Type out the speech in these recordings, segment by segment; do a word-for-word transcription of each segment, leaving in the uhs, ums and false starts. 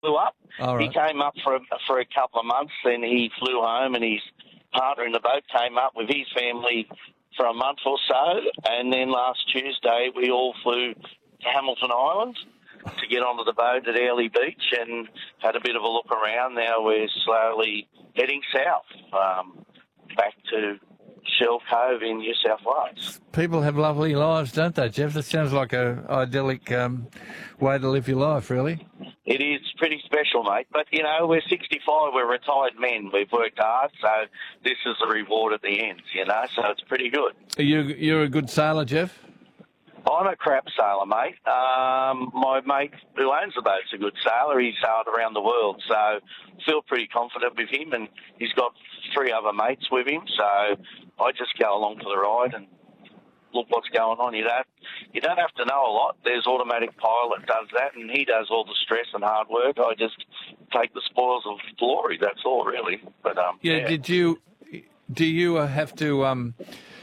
flew up. All right. He came up for a, for a couple of months, then he flew home, and his partner in the boat came up with his family for a month or so, and then last Tuesday we all flew to Hamilton Island to get onto the boat at Airlie Beach and had a bit of a look around. Now we're slowly heading south, um, back to Shell Cove in New South Wales. People have lovely lives, don't they, Jeff? That sounds like a idyllic um, way to live your life, really. It is pretty special, mate. But, you know, we're sixty-five, we're retired men. We've worked hard, so this is the reward at the end, you know, so it's pretty good. Are you, you're a good sailor, Jeff? I'm a crap sailor, mate. Um, my mate who owns the boat's a good sailor. He's sailed around the world, so I feel pretty confident with him, and he's got three other mates with him, so I just go along for the ride and look what's going on. You don't, you don't have to know a lot. There's automatic pilot does that, and he does all the stress and hard work. I just take the spoils of glory. That's all, really. But um, yeah, yeah. Did you? Do you uh, have to um,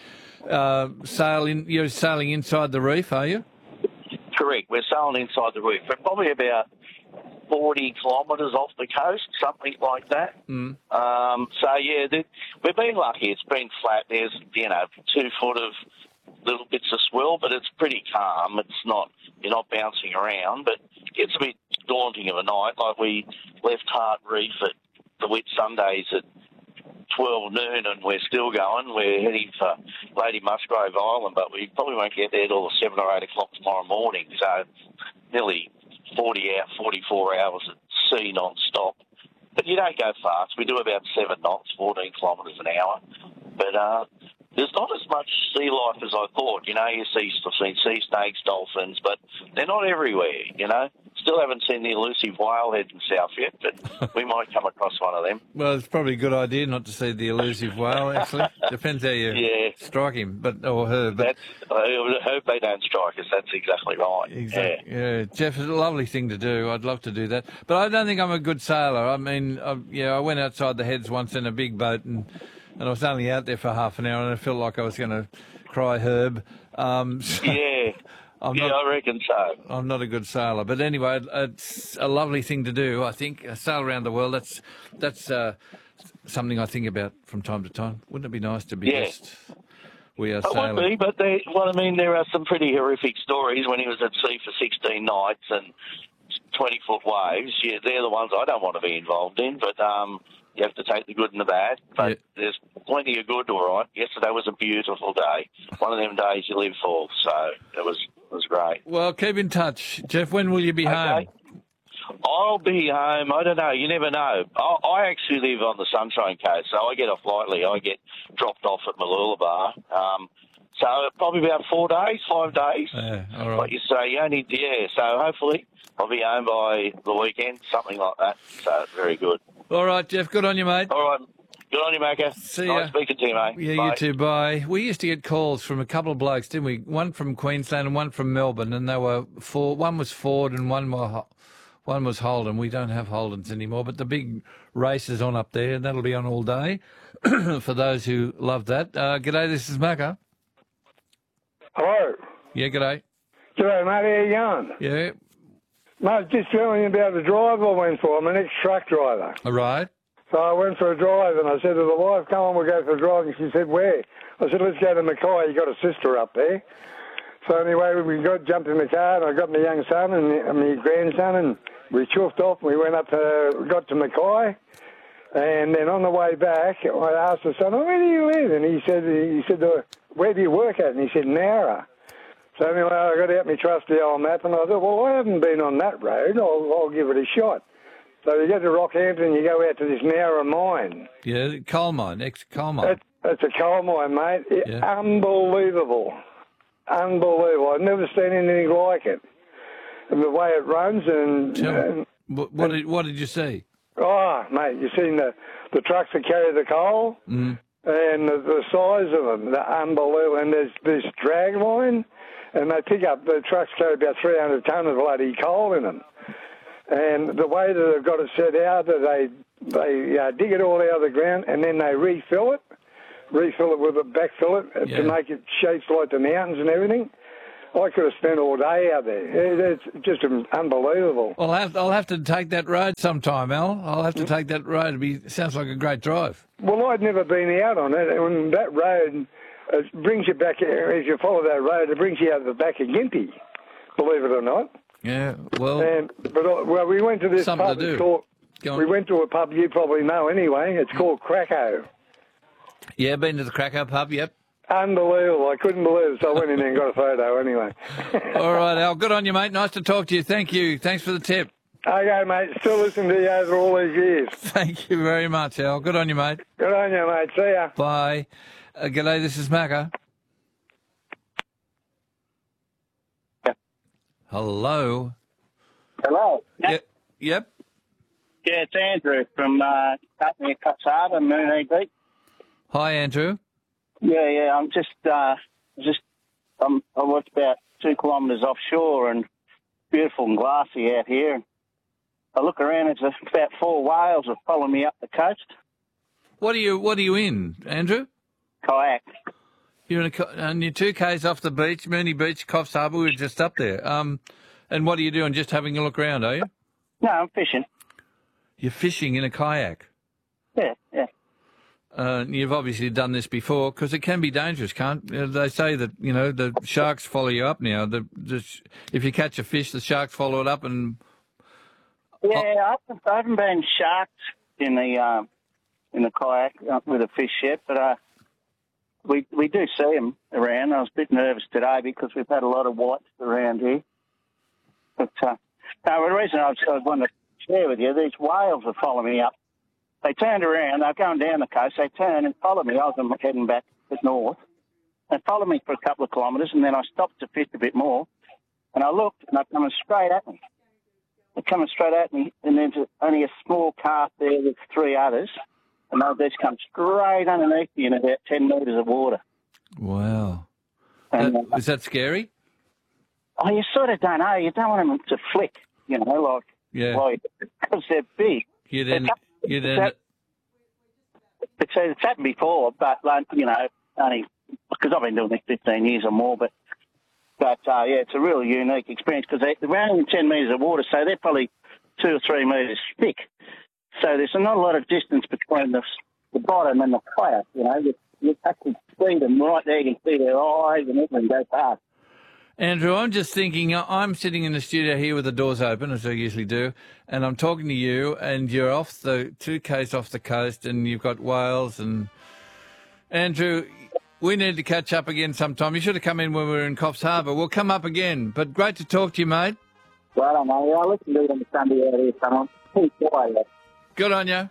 uh, sail in? You're sailing inside the reef, are you? Correct. We're sailing inside the reef. We're probably about forty kilometres off the coast, something like that. Mm. Um, so, yeah, the, we've been lucky. It's been flat. There's, you know, two foot of little bits of swell, but it's pretty calm. It's not, you're not bouncing around, but it gets a bit daunting of a night. Like we left Hart Reef at the Whit Sundays at twelve noon and we're still going. We're heading for Lady Musgrave Island, but we probably won't get there till seven or eight o'clock tomorrow morning. So nearly forty out, forty-four hours at sea non-stop. But you don't go fast. We do about seven knots, fourteen kilometres an hour. But uh, there's not as much sea life as I thought. You know, you see, I've seen sea snakes, dolphins, but they're not everywhere, you know. Still haven't seen the elusive whalehead in South yet, but we might come across one of them. Well, it's probably a good idea not to see the elusive whale, actually. Depends how you yeah. strike him, but or her. But That's, I hope they don't strike us. That's exactly right. Exactly. Yeah. yeah. Jeff, it's a lovely thing to do. I'd love to do that. But I don't think I'm a good sailor. I mean, I, yeah, I went outside the heads once in a big boat and, and I was only out there for half an hour and I felt like I was going to cry herb. Um, so yeah. I'm yeah, not, I reckon so. I'm not a good sailor. But anyway, it's a lovely thing to do, I think. Uh, sail around the world, that's that's uh, something I think about from time to time. Wouldn't it be nice to be yeah. just... We are It sailing. would be, but they, well, I mean, there are some pretty horrific stories when he was at sea for sixteen nights and twenty-foot waves. Yeah, they're the ones I don't want to be involved in, but um, you have to take the good and the bad. But yeah. there's plenty of good, all right. Yesterday was a beautiful day. One of them days you live for, so it was it was great. Well, keep in touch. Jeff, when will you be okay. home? I'll be home. I don't know. You never know. I, I actually live on the Sunshine Coast, so I get off lightly. I get dropped off at Mooloolaba. Um, so probably about four days, five days. Yeah, all right. Like you say, you only, yeah. So hopefully I'll be home by the weekend, something like that. So very good. All right, Jeff. Good on you, mate. All right. Good on you, Macca. See nice ya. speaking to you, mate. Yeah, Bye. you too. Bye. We used to get calls from a couple of blokes, didn't we? One from Queensland and one from Melbourne, and they were Ford. One was Ford and one was one was Holden. We don't have Holdens anymore, but the big race is on up there, and that'll be on all day for those who love that. Uh, g'day, this is Macca. Hello. Yeah, g'day. G'day, mate. How you going? Yeah. Mate, just telling you about the drive I went for. I'm an ex-truck driver. All right. So I went for a drive, and I said to the wife, come on, we'll go for a drive. And she said, where? I said, let's go to Mackay. You got a sister up there. So anyway, we got jumped in the car, and I got my young son and, and my grandson, and we chuffed off. We went up to, got to Mackay. And then on the way back, I asked the son, oh, where do you live? And he said, he said, where do you work at? And he said, Nowra. So anyway, I got out my trusty old map, and I thought, well, I haven't been on that road. I'll, I'll give it a shot. So you get to Rockhampton, you go out to this Nowra mine. Yeah, coal mine, ex-coal mine. It's, it's a coal mine, mate. It, Yeah. Unbelievable. Unbelievable. I've never seen anything like it. And the way it runs and... Tell me, and what, what, did, what did you see? oh, mate, you've seen the, the trucks that carry the coal Mm. and the, the size of them. They're unbelievable. And there's this drag line, and they pick up... The trucks carry about three hundred tonne of bloody coal in them. And the way that they've got it set out, that they they uh, dig it all out of the ground and then they refill it, refill it with a backfill it Yeah. to make it shapes like the mountains and everything. I could have spent all day out there. It, it's just unbelievable. Well, I'll have, I'll have to take that road sometime, Al. I'll have to take that road. It be, sounds like a great drive. Well, I'd never been out on it, and that road it brings you back. If you follow that road, it brings you out the back of Gympie, believe it or not. Yeah, well, and, but uh, well, we went to this something pub. to do. Called, Go on. we went to a pub you probably know anyway. It's called Krakow. Yeah, been to the Krakow pub. Yep. Unbelievable. I couldn't believe it, so I went in there and got a photo anyway. All right, Al. Good on you, mate. Nice to talk to you. Thank you. Thanks for the tip. Okay, mate. Still listening to you over all these years. Thank you very much, Al. Good on you, mate. Good on you, mate. See ya. Bye. Uh, g'day, this is Macca. Hello. Hello. Yep. Yep. Yeah, it's Andrew from uh, up near Coffs Harbour, Moonee Beach. Hi, Andrew. Yeah, yeah. I'm just, uh, just, um, I was about two kilometres offshore and beautiful and glassy out here. And I look around, it's about four whales are following me up the coast. What are you? What are you in, Andrew? Kayak. You're in a, co- and you're two k's off the beach, Moonee Beach, Coffs Harbour. We were just up there. Um, and what are you doing? Just having a look around, are you? No, I'm fishing. You're fishing in a kayak. Yeah, yeah. Uh, you've obviously done this before because it can be dangerous, can't? Uh, they say that you know the sharks follow you up now. The, the if you catch a fish, the sharks follow it up and. Yeah, I haven't, I haven't been sharked in the um, in the kayak uh, with a fish yet, but uh, we we do see them around. I was a bit nervous today because we've had a lot of whites around here. But uh, no, the reason I was, I wanted to share with you, these whales are following me up. They turned around, they're going down the coast, they turned and followed me. I was heading back north. They followed me for a couple of kilometres, and then I stopped to fish a bit more. And I looked, and they're coming straight at me. They're coming straight at me, and there's only a small calf there with three others, and they'll just come straight underneath me in about ten metres of water. Wow. And, That, uh, is that scary? oh, you sort of don't know. You don't want them to flick, you know, like, Yeah. like because they're big. You'd end, you'd It's, end, it's, it's happened before, but, like, you know, only because I've been doing this fifteen years or more, but, but uh, yeah, it's a really unique experience because they, they're only in ten metres of water, so they're probably two or three metres thick. So there's not a lot of distance between the, the bottom and the kayak, you know. You, you actually see them right there. You can see their eyes and everything go past. Andrew, I'm just thinking, I- I'm sitting in the studio here with the doors open, as I usually do, and I'm talking to you, and you're off the two k's off the coast, and you've got whales. And Andrew, we need to catch up again sometime. You should have come in when we were in Coffs Harbour. We'll come up again. But great to talk to you, mate. Well, I don't know. I'll listen to you on the Sunday out here, someone. Good on you.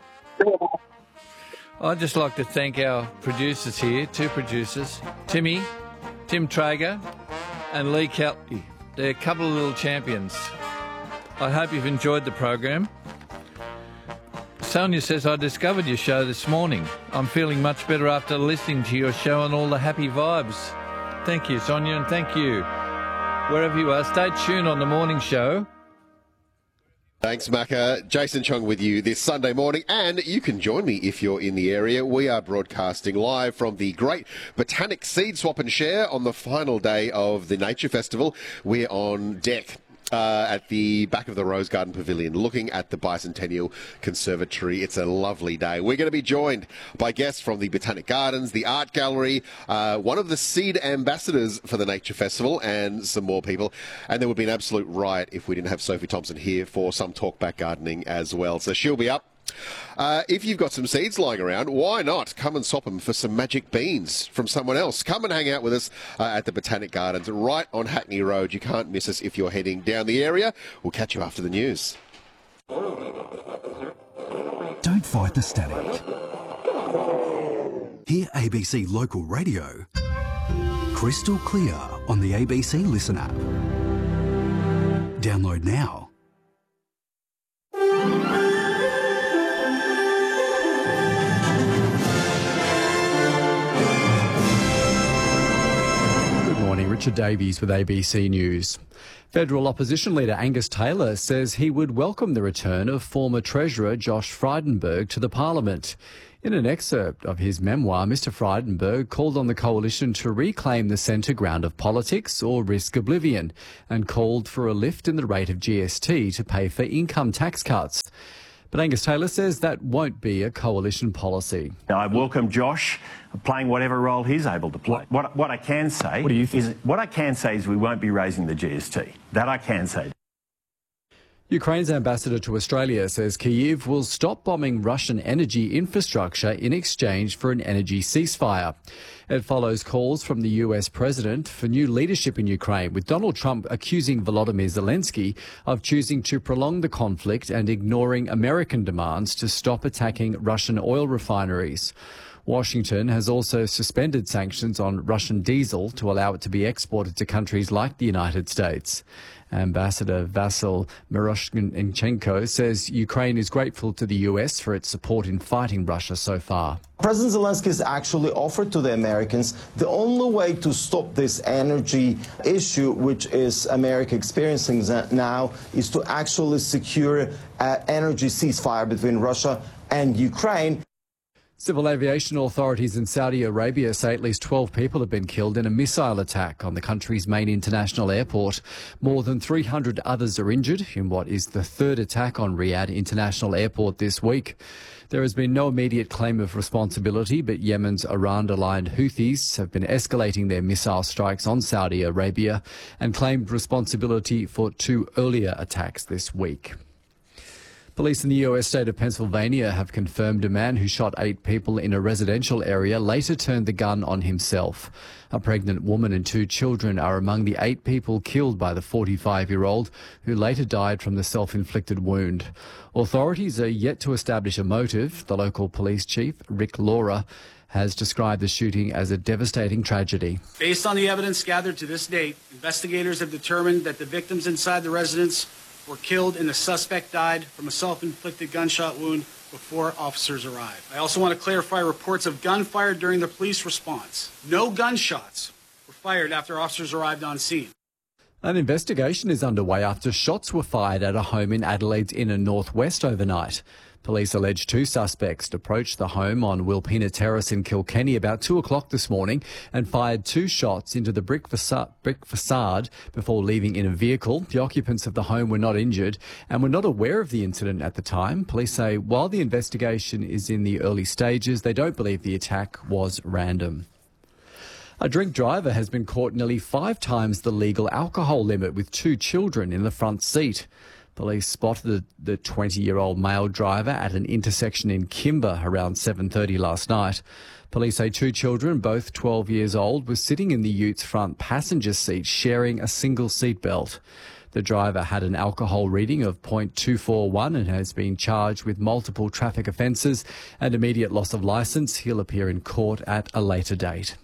I'd just like to thank our producers here, two producers, Timmy, Tim Traeger, and Lee Kelly. They're a couple of little champions. I hope you've enjoyed the program. Sonia says, I discovered your show this morning. I'm feeling much better after listening to your show and all the happy vibes. Thank you, Sonia, and thank you. Wherever you are, stay tuned on the morning show. Thanks, Macca. Jason Chong with you this Sunday morning, and you can join me if you're in the area. We are broadcasting live from the Great Botanic Seed Swap and Share on the final day of the Nature Festival. We're on deck uh, at the back of the Rose Garden Pavilion looking at the Bicentennial Conservatory. It's a lovely day. We're going to be joined by guests from the Botanic Gardens, the Art Gallery, uh, one of the seed ambassadors for the Nature Festival, and some more people. And there would be an absolute riot if we didn't have Sophie Thompson here for some talkback gardening as well. So she'll be up. Uh, if you've got some seeds lying around, why not come and swap them for some magic beans from someone else? Come and hang out with us uh, at the Botanic Gardens right on Hackney Road. You can't miss us if you're heading down the area. We'll catch you after the news. Don't fight the static. Hear A B C Local Radio crystal clear on the A B C Listen app. Download now. Richard Davies with A B C News. Federal opposition leader Angus Taylor says he would welcome the return of former Treasurer Josh Frydenberg to the Parliament. In an excerpt of his memoir, Mr Frydenberg called on the coalition to reclaim the centre ground of politics or risk oblivion, and called for a lift in the rate of G S T to pay for income tax cuts. But Angus Taylor says that won't be a coalition policy. I welcome Josh playing whatever role he's able to play. What, what I can say what do you think? is what I can say is we won't be raising the G S T. That I can say. Ukraine's ambassador to Australia says Kyiv will stop bombing Russian energy infrastructure in exchange for an energy ceasefire. It follows calls from the U S president for new leadership in Ukraine, with Donald Trump accusing Volodymyr Zelensky of choosing to prolong the conflict and ignoring American demands to stop attacking Russian oil refineries. Washington has also suspended sanctions on Russian diesel to allow it to be exported to countries like the United States. Ambassador Vasyl Miroshnichenko says Ukraine is grateful to the U S for its support in fighting Russia so far. President Zelensky has actually offered to the Americans the only way to stop this energy issue, which is America experiencing now, is to actually secure an energy ceasefire between Russia and Ukraine. Civil aviation authorities in Saudi Arabia say at least twelve people have been killed in a missile attack on the country's main international airport. More than three hundred others are injured in what is the third attack on Riyadh International Airport this week. There has been no immediate claim of responsibility, but Yemen's Iran-aligned Houthis have been escalating their missile strikes on Saudi Arabia and claimed responsibility for two earlier attacks this week. Police in the U S state of Pennsylvania have confirmed a man who shot eight people in a residential area later turned the gun on himself. A pregnant woman and two children are among the eight people killed by the forty-five-year-old, who later died from the self-inflicted wound. Authorities are yet to establish a motive. The local police chief, Rick Laura, has described the shooting as a devastating tragedy. Based on the evidence gathered to this date, investigators have determined that the victims inside the residence were killed and the suspect died from a self-inflicted gunshot wound before officers arrived. I also want to clarify reports of gunfire during the police response. No gunshots were fired after officers arrived on scene. An investigation is underway after shots were fired at a home in Adelaide's inner northwest overnight. Police allege two suspects approached the home on Wilpena Terrace in Kilkenny about two o'clock this morning and fired two shots into the brick facade, brick facade before leaving in a vehicle. The occupants of the home were not injured and were not aware of the incident at the time. Police say while the investigation is in the early stages, they don't believe the attack was random. A drink driver has been caught nearly five times the legal alcohol limit with two children in the front seat. Police spotted the twenty-year-old male driver at an intersection in Kimber around seven thirty last night. Police say two children, both twelve years old, were sitting in the ute front passenger seat sharing a single seatbelt. The driver had an alcohol reading of point two four one and has been charged with multiple traffic offences and immediate loss of licence. He'll appear in court at a later date.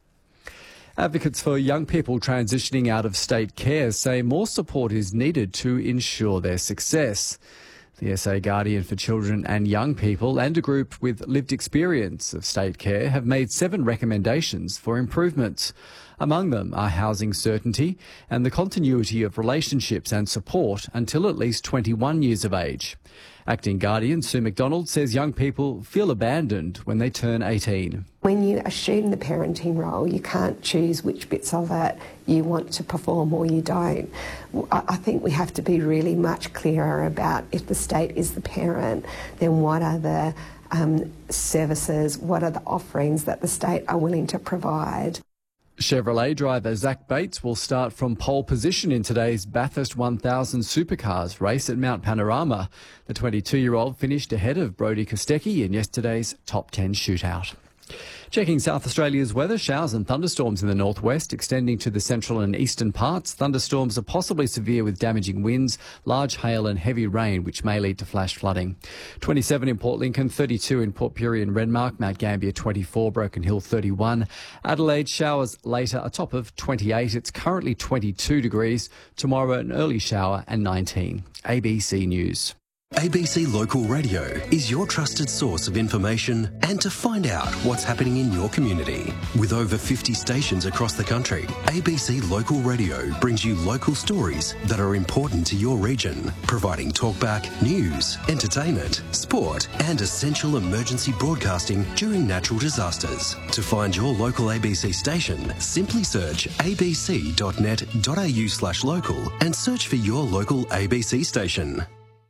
Advocates for young people transitioning out of state care say more support is needed to ensure their success. The S A Guardian for Children and Young People and a group with lived experience of state care have made seven recommendations for improvements. Among them are housing certainty and the continuity of relationships and support until at least twenty-one years of age. Acting Guardian Sue McDonald says young people feel abandoned when they turn eighteen. When you assume the parenting role, you can't choose which bits of it you want to perform or you don't. I think we have to be really much clearer about if the state is the parent, then what are the um, services, what are the offerings that the state are willing to provide. Chevrolet driver Zach Bates will start from pole position in today's Bathurst one thousand Supercars race at Mount Panorama. The twenty-two-year-old finished ahead of Brodie Kostecki in yesterday's top ten shootout. Checking South Australia's weather, showers and thunderstorms in the northwest extending to the central and eastern parts. Thunderstorms are possibly severe with damaging winds, large hail and heavy rain, which may lead to flash flooding. twenty-seven in Port Lincoln, thirty-two in Port Pirie and Renmark, Mount Gambier twenty-four, Broken Hill thirty-one. Adelaide showers later, a top of twenty-eight. It's currently twenty-two degrees. Tomorrow an early shower and nineteen. A B C News. A B C Local Radio is your trusted source of information and to find out what's happening in your community. With over fifty stations across the country, A B C Local Radio brings you local stories that are important to your region, providing talkback, news, entertainment, sport and essential emergency broadcasting during natural disasters. To find your local A B C station, simply search abc.net.au slash local and search for your local A B C station.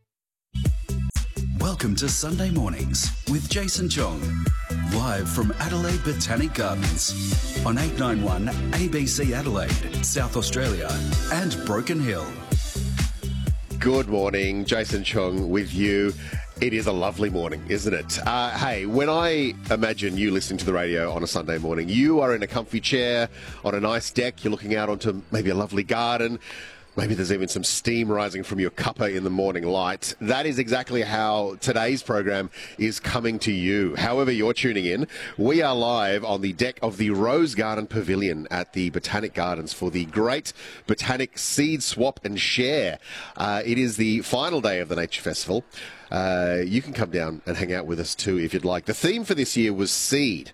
Welcome to Sunday Mornings with Jason Chong, live from Adelaide Botanic Gardens on eight ninety-one A B C Adelaide, South Australia and Broken Hill. Good morning, Jason Chong with you. It is a lovely morning, isn't it? Uh, hey, when I imagine you listening to the radio on a Sunday morning, you are in a comfy chair on a nice deck, you're looking out onto maybe a lovely garden. Maybe there's even some steam rising from your cuppa in the morning light. That is exactly how today's program is coming to you. However you're tuning in, we are live on the deck of the Rose Garden Pavilion at the Botanic Gardens for the Great Botanic Seed Swap and Share. Uh, it is the final day of the Nature Festival. Uh, you can come down and hang out with us too if you'd like. The theme for this year was seed.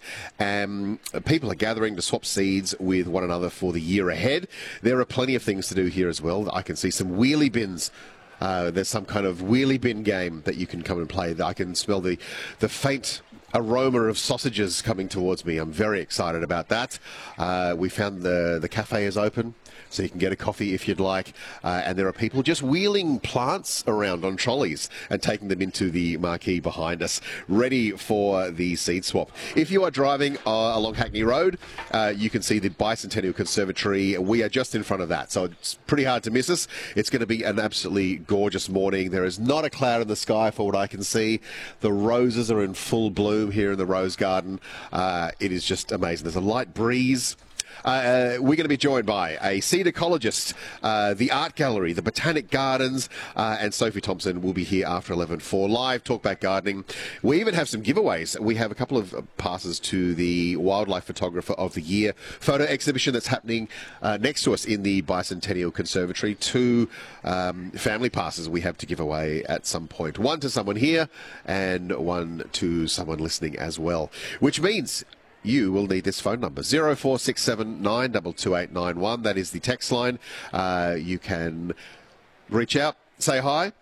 Um, people are gathering to swap seeds with one another for the year ahead. There are plenty of things to do here as well. I can see some wheelie bins. Uh, there's some kind of wheelie bin game that you can come and play. I can smell the, the faint aroma of sausages coming towards me. I'm very excited about that. Uh, we found the, the cafe is open, so you can get a coffee if you'd like. Uh, and there are people just wheeling plants around on trolleys and taking them into the marquee behind us, ready for the seed swap. If you are driving uh, along Hackney Road, uh, you can see the Bicentennial Conservatory. We are just in front of that, so it's pretty hard to miss us. It's going to be an absolutely gorgeous morning. There is not a cloud in the sky for what I can see. The roses are in full bloom here in the Rose Garden. Uh, it is just amazing. There's a light breeze. Uh, we're going to be joined by a seed ecologist, uh, the Art Gallery, the Botanic Gardens, uh, and Sophie Thompson will be here after eleven for live Talkback Gardening. We even have some giveaways. We have a couple of passes to the Wildlife Photographer of the Year photo exhibition that's happening uh, next to us in the Bicentennial Conservatory. Two um, family passes we have to give away at some point. One to someone here and one to someone listening as well, which means you will need this phone number, zero four six seven nine two two eight nine one. That is the text line. Uh, you can reach out, say hi,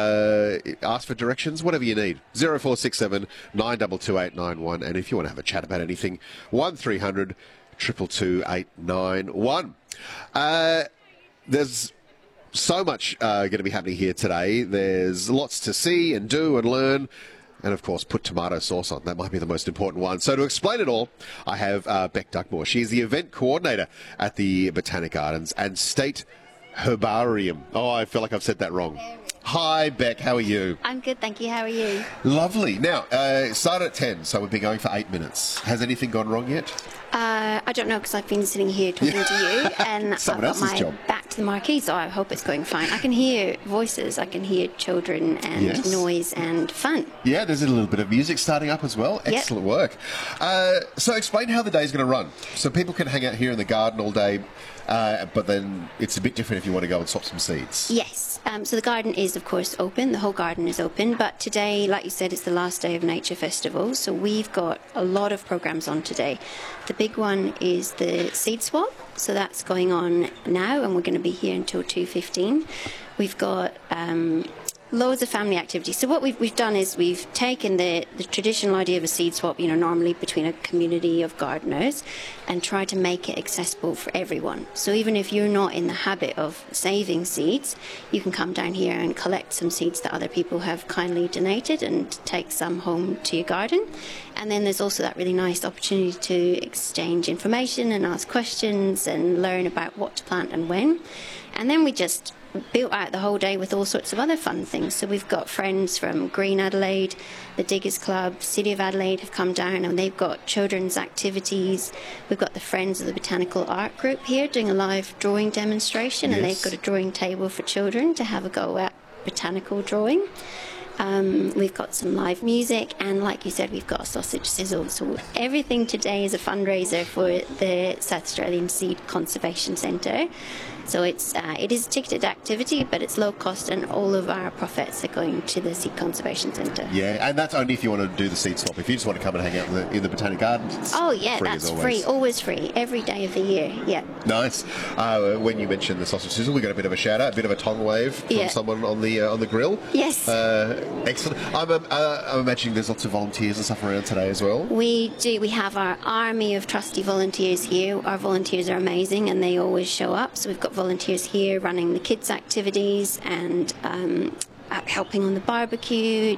uh, ask for directions, whatever you need. zero four six seven nine two two eight nine one. And if you want to have a chat about anything, one three hundred two two two eight nine one. Uh, there's so much uh, going to be happening here today. There's lots to see and do and learn. And, of course, put tomato sauce on. That might be the most important one. So to explain it all, I have uh, Beck Duckmore. She's the event coordinator at the Botanic Gardens and State Herbarium. Oh, I feel like I've said that wrong. Hi, Beck. How are you? I'm good, thank you. How are you? Lovely. Now, uh, started at ten, so we've been going for eight minutes. Has anything gone wrong yet? Uh, I don't know, because I've been sitting here talking to you, and Someone I've got else's my job. back to the marquee, so I hope it's going fine. I can hear voices, I can hear children and Yes. noise and fun. Yeah, there's a little bit of music starting up as well. Yep. Excellent work. Uh, so explain how the day's going to run. So people can hang out here in the garden all day, uh, but then it's a bit different if you want to go and swap some seeds. Yes, um, so the garden is, of course, open. The whole garden is open. But today, like you said, it's the last day of Nature Festival. So we've got a lot of programs on today. The big one is the seed swap. So that's going on now, and we're going to be here until two fifteen. We've got um, loads of family activities. So what we've, we've done is we've taken the, the traditional idea of a seed swap, you know, normally between a community of gardeners, and tried to make it accessible for everyone. So even if you're not in the habit of saving seeds, you can come down here and collect some seeds that other people have kindly donated and take some home to your garden. And then there's also that really nice opportunity to exchange information and ask questions and learn about what to plant and when. And then we just built out the whole day with all sorts of other fun things. So we've got friends from Green Adelaide, the Diggers Club, City of Adelaide have come down, and they've got children's activities. We've got the Friends of the Botanical Art Group here doing a live drawing demonstration, yes. And they've got a drawing table for children to have a go at botanical drawing. Um, we've got some live music, and like you said, we've got a sausage sizzle. So everything today is a fundraiser for the South Australian Seed Conservation Centre. So it's uh, it is ticketed activity, but it's low cost, and all of our profits are going to the Seed Conservation Centre. Yeah, and that's only if you want to do the seed swap. If you just want to come and hang out in the, in the Botanic Gardens, it's oh yeah, free that's as always. free, always free, every day of the year. Yeah. Nice. Uh, when you mentioned the sausage sizzle, we got a bit of a shout out, a bit of a tongue wave from Yeah. someone on the uh, on the grill. Yes. Uh, excellent. I'm, um, uh, I'm imagining there's lots of volunteers and stuff around today as well. We do. We have our army of trusty volunteers here. Our volunteers are amazing, and they always show up. So we've got volunteers here running the kids' activities and um, uh, helping on the barbecue,